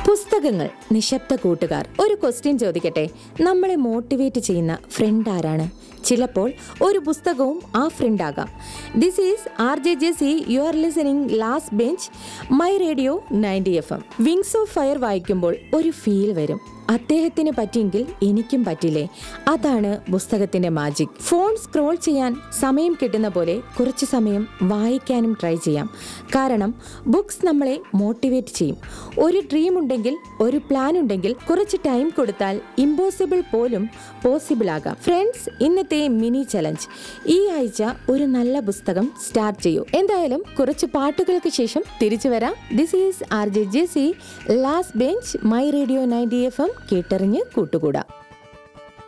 പുസ്തകങ്ങൾ നിശബ്ദ കൂട്ടുകാർ. ഒരു ക്വസ്റ്റ്യൻ ചോദിക്കട്ടെ, നമ്മളെ മോട്ടിവേറ്റ് ചെയ്യുന്ന ഫ്രണ്ട് ആരാണ്? ചിലപ്പോൾ ഒരു പുസ്തകവും ആ ഫ്രണ്ട് ആകാം. This is RJJC. You are listening last bench, my radio 90 FM. Wings of fire വായിക്കുമ്പോൾ ഒരു ഫീൽ വരും. അദ്ദേഹത്തിന് പറ്റിയെങ്കിൽ എനിക്കും പറ്റില്ലേ? അതാണ് പുസ്തകത്തിന്റെ മാജിക്. ഫോൺ സ്ക്രോൾ ചെയ്യാൻ സമയം കിട്ടുന്ന പോലെ കുറച്ച് സമയം വായിക്കാനും ട്രൈ ചെയ്യാം. കാരണം ബുക്സ് നമ്മളെ മോട്ടിവേറ്റ് ചെയ്യും. ഒരു ഡ്രീം ഉണ്ടെങ്കിൽ, ഒരു പ്ലാൻ ഉണ്ടെങ്കിൽ, കുറച്ച് ടൈം കൊടുത്താൽ ഇമ്പോസിബിൾ പോലും പോസിബിൾ ആകാം. ഫ്രണ്ട്സ്, ഇന്നത്തെ മിനി ചലഞ്ച്: ഈ ആഴ്ച ഒരു നല്ല പുസ്തകം സ്റ്റാർട്ട് ചെയ്യൂ. എന്തായാലും കുറച്ച് പാട്ടുകൾക്ക് ശേഷം തിരിച്ചു വരാം. This is RJJC last bench, my radio 90 FM. കേട്ടറിഞ്ഞ് കൂട്ടുകൂടാം.